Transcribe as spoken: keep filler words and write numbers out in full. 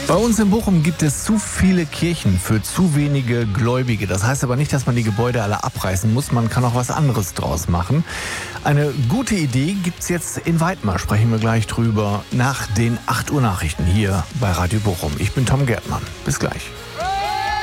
Bei uns in Bochum gibt es zu viele Kirchen für zu wenige Gläubige. Das heißt aber nicht, dass man die Gebäude alle abreißen muss. Man kann auch was anderes draus machen. Eine gute Idee gibt's jetzt in Weidmar. Sprechen wir gleich drüber nach den acht Uhr Nachrichten hier bei Radio Bochum. Ich bin Tom Gärtmann. Bis gleich.